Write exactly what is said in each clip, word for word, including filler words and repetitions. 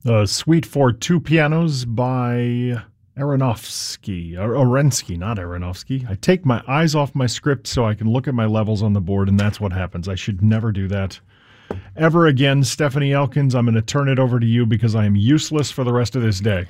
Uh, Suite for Two Pianos by Aronofsky. Or Orensky, not Aronofsky. I take my eyes off my script so I can look at my levels on the board, and that's what happens. I should never do that ever again. Stephanie Elkins, I'm going to turn it over to you because I am useless for the rest of this day.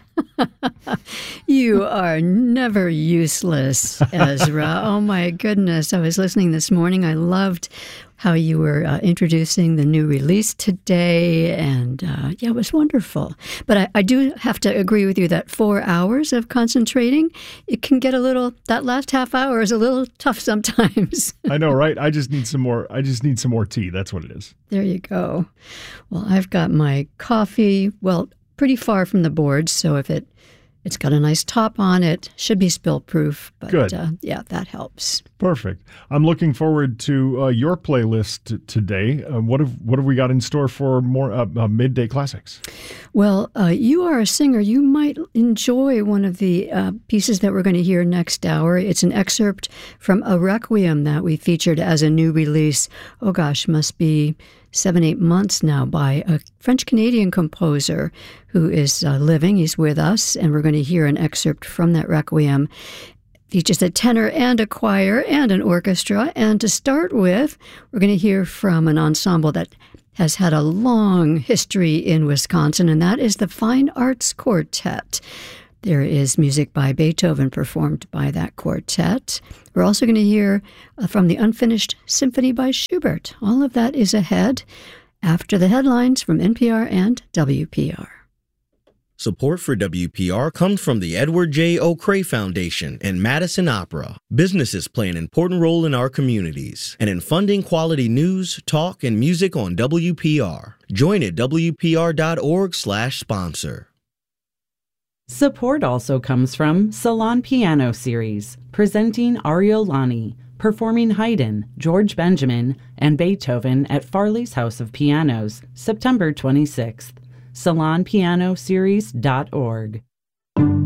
You are never useless, Ezra. Oh, my goodness. I was listening this morning. I loved how you were uh, introducing the new release today, and uh, yeah, it was wonderful. But I, I do have to agree with you that four hours of concentrating, it can get a little, that last half hour is a little tough sometimes. I know, right? I just need some more, I just need some more tea. That's what it is. There you go. Well, I've got my coffee, well, pretty far from the board, so if it It's got a nice top on it. Should be spill-proof. But, Good. Uh, yeah, that helps. Perfect. I'm looking forward to uh, your playlist t- today. Uh, what have what have we got in store for more uh, uh, midday classics? Well, uh, you are a singer. You might enjoy one of the uh, pieces that we're going to hear next hour. It's an excerpt from a Requiem that we featured as a new release. Oh gosh, must be seven, eight months now, by a French-Canadian composer who is uh, living. He's with us, and we're going to hear an excerpt from that Requiem. Features a tenor and a choir and an orchestra. And to start with, we're going to hear from an ensemble that has had a long history in Wisconsin, and that is the Fine Arts Quartet. There is music by Beethoven performed by that quartet. We're also going to hear uh, from the Unfinished Symphony by Schubert. All of that is ahead after the headlines from N P R and W P R. Support for W P R comes from the Edward J. O'Cray Foundation and Madison Opera. Businesses play an important role in our communities and in funding quality news, talk, and music on W P R. Join at W P R dot org slash sponsor. Support also comes from Salon Piano Series, presenting Ariolani, performing Haydn, George Benjamin, and Beethoven at Farley's House of Pianos, September twenty-sixth. salon piano series dot org.